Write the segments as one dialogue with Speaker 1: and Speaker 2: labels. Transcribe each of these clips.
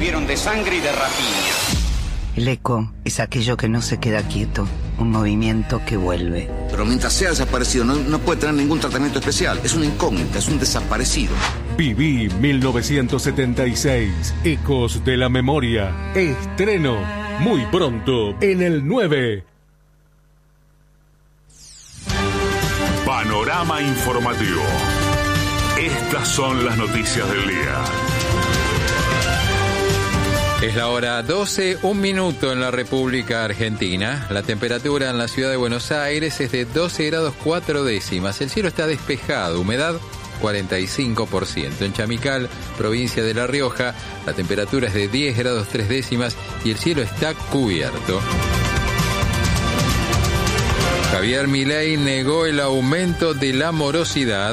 Speaker 1: sirvieron de sangre y de rapiña.
Speaker 2: El eco es aquello que no se queda quieto, un movimiento que vuelve.
Speaker 3: Pero mientras sea desaparecido no puede tener ningún tratamiento especial. Es una incógnita, es un desaparecido.
Speaker 4: Viví 1976, Ecos de la Memoria. Estreno muy pronto en el 9.
Speaker 5: Panorama informativo. Estas son las noticias del día.
Speaker 6: Es la hora 12, 1 minuto en la República Argentina. La temperatura en la ciudad de Buenos Aires es de 12 grados 4 décimas. El cielo está despejado, humedad 45%. En Chamical, provincia de La Rioja, la temperatura es de 10 grados 3 décimas y el cielo está cubierto. Javier Milei negó el aumento de la morosidad.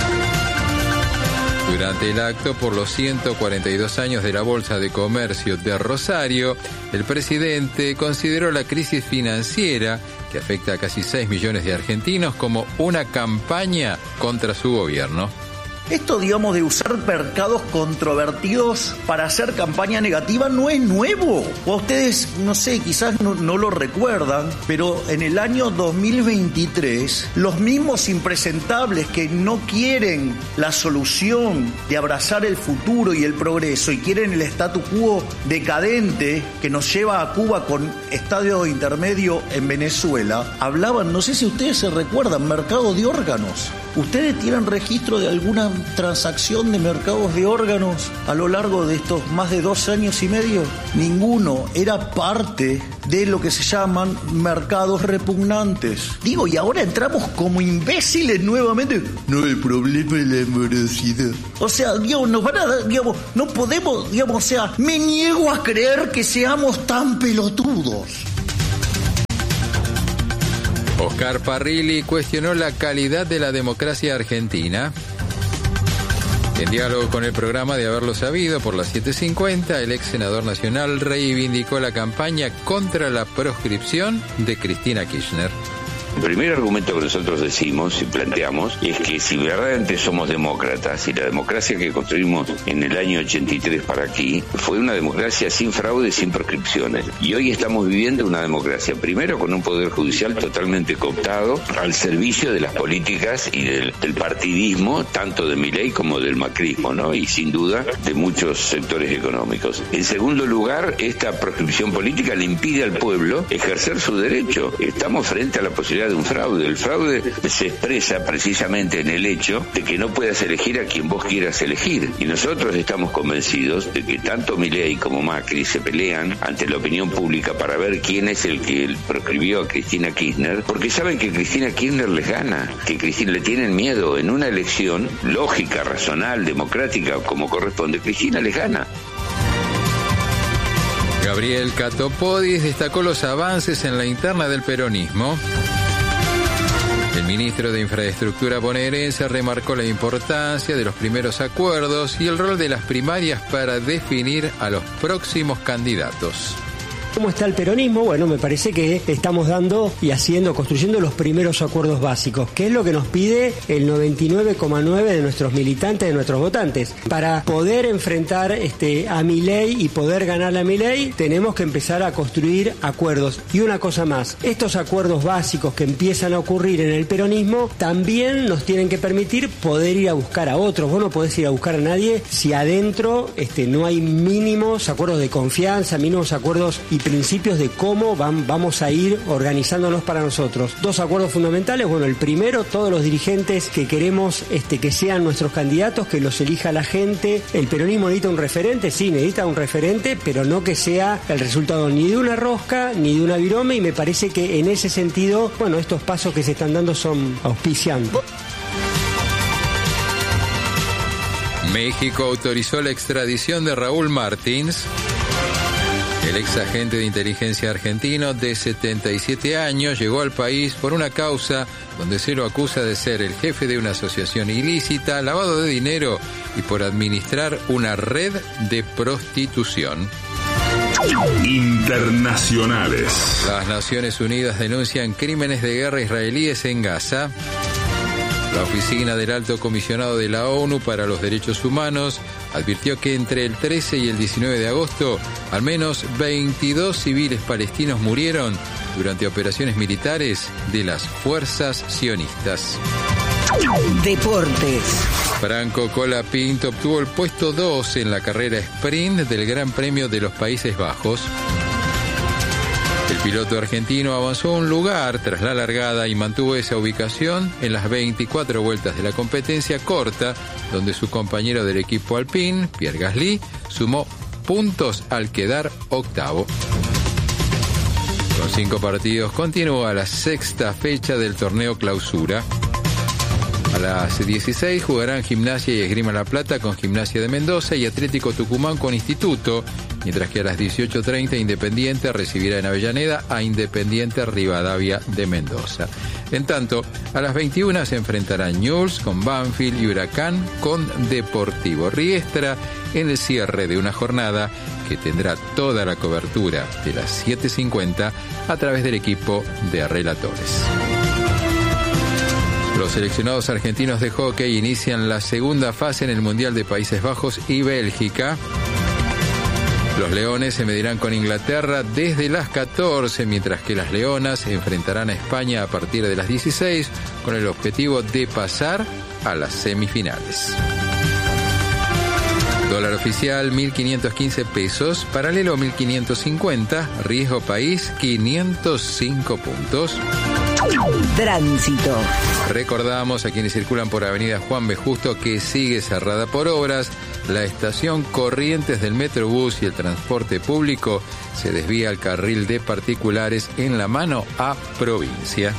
Speaker 6: Durante el acto por los 142 años de la Bolsa de Comercio de Rosario, el presidente consideró la crisis financiera, que afecta a casi 6 millones de argentinos, como una campaña contra su gobierno.
Speaker 7: Esto, digamos, de usar mercados controvertidos para hacer campaña negativa no es nuevo. O ustedes, no sé, quizás no lo recuerdan, pero en el año 2023, los mismos impresentables que no quieren la solución de abrazar el futuro y el progreso y quieren el statu quo decadente que nos lleva a Cuba con estadio intermedio en Venezuela, hablaban, no sé si ustedes se recuerdan, mercado de órganos. ¿Ustedes tienen registro de alguna transacción de mercados de órganos a lo largo de estos más de 2 años y medio? Ninguno. Era parte de lo que se llaman mercados repugnantes. Digo, y ahora entramos como imbéciles nuevamente. No, el problema es la morosidad. O sea, digamos, nos van a dar, digamos, no podemos, digamos, o sea, me niego a creer que seamos tan pelotudos.
Speaker 6: Oscar Parrilli cuestionó la calidad de la democracia argentina. En diálogo con el programa De Haberlo Sabido por las 7:50, el ex senador nacional reivindicó la campaña contra la proscripción de Cristina Kirchner.
Speaker 8: El primer argumento que nosotros decimos y planteamos es que si verdaderamente somos demócratas y la democracia que construimos en el año 83 para aquí fue una democracia sin fraude y sin proscripciones. Y hoy estamos viviendo una democracia, primero con un poder judicial totalmente cooptado al servicio de las políticas y del partidismo, tanto de Milei como del macrismo, ¿no? Y sin duda de muchos sectores económicos. En segundo lugar, esta proscripción política le impide al pueblo ejercer su derecho. Estamos frente a la posibilidad de un fraude. El fraude se expresa precisamente en el hecho de que no puedas elegir a quien vos quieras elegir. Y nosotros estamos convencidos de que tanto Milei como Macri se pelean ante la opinión pública para ver quién es el que proscribió a Cristina Kirchner, porque saben que Cristina Kirchner les gana, que Cristina le tienen miedo. En una elección lógica, racional, democrática, como corresponde, Cristina les gana.
Speaker 6: Gabriel Catopodis destacó los avances en la interna del peronismo. El ministro de Infraestructura bonaerense remarcó la importancia de los primeros acuerdos y el rol de las primarias para definir a los próximos candidatos.
Speaker 9: ¿Cómo está el peronismo? Bueno, me parece que estamos dando y construyendo los primeros acuerdos básicos, que es lo que nos pide el 99,9% de nuestros militantes, de nuestros votantes. Para poder enfrentar a Milei y poder ganarle a Milei, tenemos que empezar a construir acuerdos. Y una cosa más, estos acuerdos básicos que empiezan a ocurrir en el peronismo también nos tienen que permitir poder ir a buscar a otros. Vos no podés ir a buscar a nadie si adentro no hay mínimos acuerdos de confianza, mínimos acuerdos y principios de cómo vamos a ir organizándonos para nosotros. 2 acuerdos fundamentales. Bueno, el primero, todos los dirigentes que queremos que sean nuestros candidatos, que los elija la gente. El peronismo necesita un referente, sí, necesita un referente, pero no que sea el resultado ni de una rosca ni de una virome, y me parece que en ese sentido, bueno, estos pasos que se están dando son auspiciantes.
Speaker 6: México autorizó la extradición de Raúl Martins. El ex agente de inteligencia argentino de 77 años llegó al país por una causa donde se lo acusa de ser el jefe de una asociación ilícita, lavado de dinero y por administrar una red de prostitución.
Speaker 5: Internacionales.
Speaker 6: Las Naciones Unidas denuncian crímenes de guerra israelíes en Gaza. La Oficina del Alto Comisionado de la ONU para los Derechos Humanos advirtió que entre el 13 y el 19 de agosto, al menos 22 civiles palestinos murieron durante operaciones militares de las fuerzas sionistas.
Speaker 10: Deportes.
Speaker 6: Franco Colapinto obtuvo el puesto 2 en la carrera sprint del Gran Premio de los Países Bajos. El piloto argentino avanzó un lugar tras la largada y mantuvo esa ubicación en las 24 vueltas de la competencia corta, donde su compañero del equipo Alpine, Pierre Gasly, sumó puntos al quedar octavo. Con 5 partidos continúa la sexta fecha del torneo Clausura. A las 16 jugarán Gimnasia y Esgrima La Plata con Gimnasia de Mendoza y Atlético Tucumán con Instituto, mientras que a las 18:30 Independiente recibirá en Avellaneda a Independiente Rivadavia de Mendoza. En tanto, a las 21 se enfrentarán Newell's con Banfield y Huracán con Deportivo Riestra en el cierre de una jornada que tendrá toda la cobertura de las 7:50 a través del equipo de relatores. Los seleccionados argentinos de hockey inician la segunda fase en el Mundial de Países Bajos y Bélgica. Los leones se medirán con Inglaterra desde las 14, mientras que las leonas enfrentarán a España a partir de las 16, con el objetivo de pasar a las semifinales. Dólar oficial 1.515 pesos, paralelo 1.550, riesgo país 505 puntos.
Speaker 10: Tránsito.
Speaker 6: Recordamos a quienes circulan por Avenida Juan B. Justo que sigue cerrada por obras. La estación Corrientes del Metrobús y el transporte público se desvía al carril de particulares en la mano a Provincia.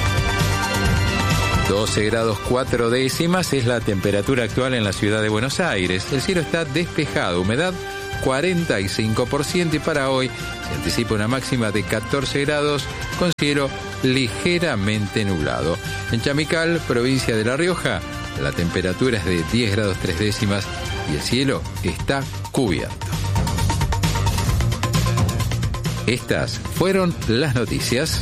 Speaker 6: 12 grados 4 décimas es la temperatura actual en la ciudad de Buenos Aires. El cielo está despejado, humedad 45% y para hoy se anticipa una máxima de 14 grados con cielo ligeramente nublado. En Chamical, provincia de La Rioja, la temperatura es de 10 grados 3 décimas y el cielo está cubierto. Estas fueron las noticias.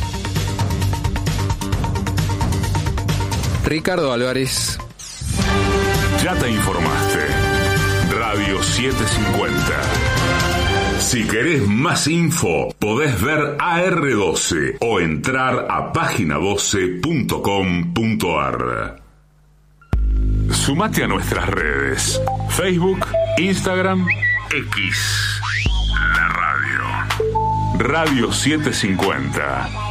Speaker 6: Ricardo Álvarez.
Speaker 5: Ya te informaste. Radio 750. Si querés más info, podés ver AR12 o entrar a página12.com.ar. Sumate a nuestras redes: Facebook, Instagram, X. La radio. Radio 750.